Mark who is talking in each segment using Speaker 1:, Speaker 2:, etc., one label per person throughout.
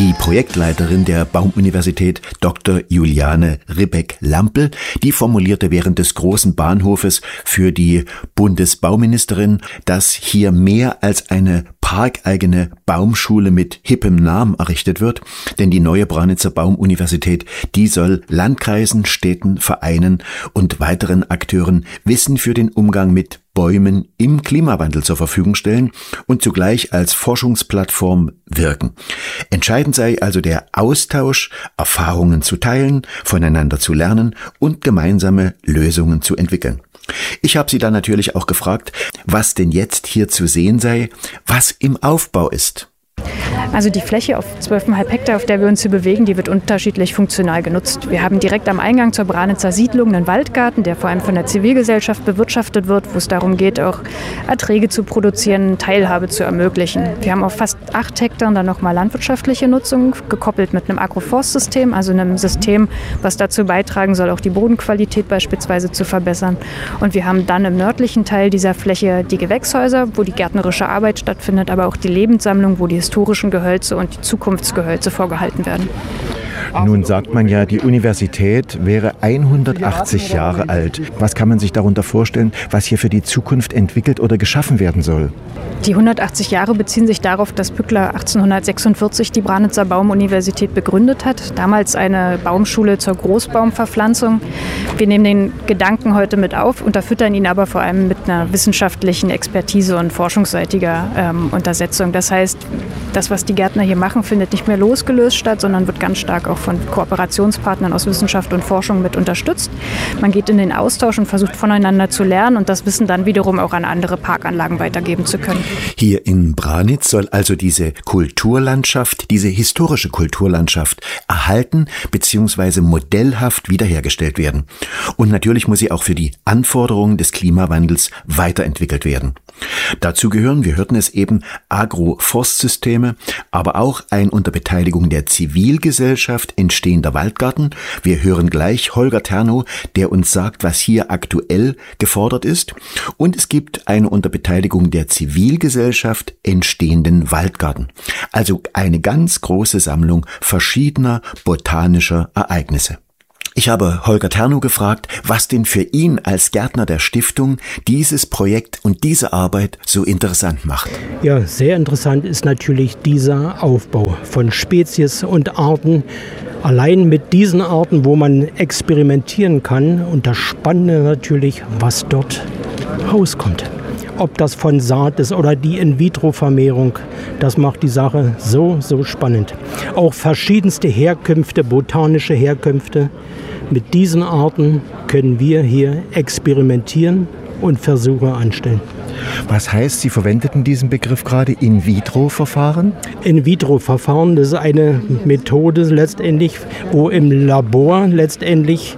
Speaker 1: Die Projektleiterin der Baumuniversität, Dr. Juliane Ribbeck-Lampel, die formulierte während des großen Bahnhofes für die Bundesbauministerin, dass hier mehr als eine parkeigene Baumschule mit hippem Namen errichtet wird, denn die neue Branitzer Baumuniversität, die soll Landkreisen, Städten, Vereinen und weiteren Akteuren Wissen für den Umgang mit Bäumen im Klimawandel zur Verfügung stellen und zugleich als Forschungsplattform wirken. Entscheidend sei also der Austausch, Erfahrungen zu teilen, voneinander zu lernen und gemeinsame Lösungen zu entwickeln. Ich habe sie dann natürlich auch gefragt, was denn jetzt hier zu sehen sei, was im Aufbau ist.
Speaker 2: Also die Fläche auf 12,5 Hektar, auf der wir uns hier bewegen, die wird unterschiedlich funktional genutzt. Wir haben direkt am Eingang zur Branitzer Siedlung einen Waldgarten, der vor allem von der Zivilgesellschaft bewirtschaftet wird, wo es darum geht, auch Erträge zu produzieren, Teilhabe zu ermöglichen. Wir haben auf fast 8 Hektar dann nochmal landwirtschaftliche Nutzung, gekoppelt mit einem Agroforstsystem, also einem System, was dazu beitragen soll, auch die Bodenqualität beispielsweise zu verbessern. Und wir haben dann im nördlichen Teil dieser Fläche die Gewächshäuser, wo die gärtnerische Arbeit stattfindet, aber auch die Lebenssammlung, wo die historischen Gehölze und die Zukunftsgehölze vorgehalten werden.
Speaker 1: Nun sagt man ja, die Universität wäre 180 Jahre alt. Was kann man sich darunter vorstellen, was hier für die Zukunft entwickelt oder geschaffen werden soll?
Speaker 2: Die 180 Jahre beziehen sich darauf, dass Pückler 1846 die Branitzer Baumuniversität begründet hat. Damals eine Baumschule zur Großbaumverpflanzung. Wir nehmen den Gedanken heute mit auf, unterfüttern ihn aber vor allem mit einer wissenschaftlichen Expertise und forschungsseitiger Untersetzung. Das heißt, das, was die Gärtner hier machen, findet nicht mehr losgelöst statt, sondern wird ganz stark auch von Kooperationspartnern aus Wissenschaft und Forschung mit unterstützt. Man geht in den Austausch und versucht voneinander zu lernen und das Wissen dann wiederum auch an andere Parkanlagen weitergeben zu können.
Speaker 1: Hier in Branitz soll also diese Kulturlandschaft, diese historische Kulturlandschaft erhalten bzw. modellhaft wiederhergestellt werden. Und natürlich muss sie auch für die Anforderungen des Klimawandels weiterentwickelt werden. Dazu gehören, wir hörten es eben, Agroforstsysteme, aber auch ein unter Beteiligung der Zivilgesellschaft entstehender Waldgarten. Wir hören gleich Holger Ternow, der uns sagt, was hier aktuell gefordert ist. Und es gibt eine unter Beteiligung der Zivilgesellschaft entstehenden Waldgarten. Also eine ganz große Sammlung verschiedener botanischer Ereignisse. Ich habe Holger Ternow gefragt, was denn für ihn als Gärtner der Stiftung dieses Projekt und diese Arbeit so interessant macht.
Speaker 3: Ja, sehr interessant ist natürlich dieser Aufbau von Spezies und Arten. Allein mit diesen Arten, wo man experimentieren kann. Und das Spannende natürlich, was dort rauskommt. Ob das von Saat ist oder die In-vitro-Vermehrung, das macht die Sache so spannend. Auch verschiedenste Herkünfte, botanische Herkünfte. Mit diesen Arten können wir hier experimentieren und Versuche anstellen.
Speaker 1: Was heißt, Sie verwendeten diesen Begriff gerade, In-vitro-Verfahren?
Speaker 3: In-vitro-Verfahren, das ist eine Methode letztendlich, wo im Labor letztendlich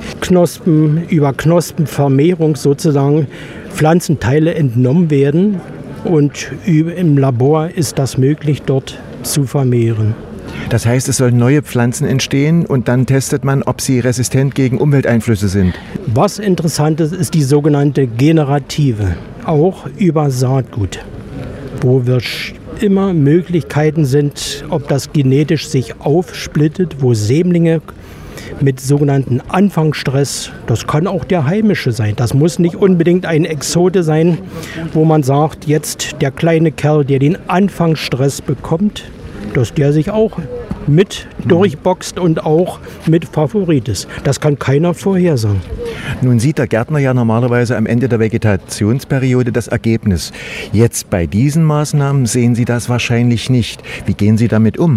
Speaker 3: über Knospenvermehrung sozusagen Pflanzenteile entnommen werden und im Labor ist das möglich, dort zu vermehren.
Speaker 1: Das heißt, es sollen neue Pflanzen entstehen und dann testet man, ob sie resistent gegen Umwelteinflüsse sind.
Speaker 3: Was interessant ist, ist die sogenannte Generative, auch über Saatgut, wo wir immer Möglichkeiten sind, ob das genetisch sich aufsplittet, wo Sämlinge mit sogenannten Anfangsstress, das kann auch der heimische sein. Das muss nicht unbedingt ein Exote sein, wo man sagt, jetzt der kleine Kerl, der den Anfangsstress bekommt, dass der sich auch mit durchboxt und auch mit Favorit ist. Das kann keiner vorhersagen.
Speaker 1: Nun sieht der Gärtner ja normalerweise am Ende der Vegetationsperiode das Ergebnis. Jetzt bei diesen Maßnahmen sehen Sie das wahrscheinlich nicht. Wie gehen Sie damit um?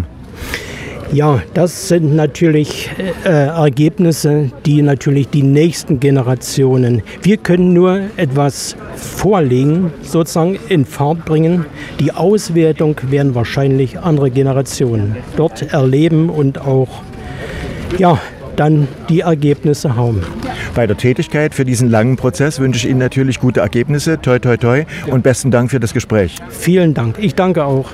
Speaker 3: Ja, das sind natürlich Ergebnisse, die natürlich die nächsten Generationen. Wir können nur etwas vorlegen, sozusagen in Fahrt bringen. Die Auswertung werden wahrscheinlich andere Generationen dort erleben und auch dann die Ergebnisse haben.
Speaker 1: Bei der Tätigkeit für diesen langen Prozess wünsche ich Ihnen natürlich gute Ergebnisse. Toi, toi, toi und besten Dank für das Gespräch.
Speaker 3: Vielen Dank. Ich danke auch.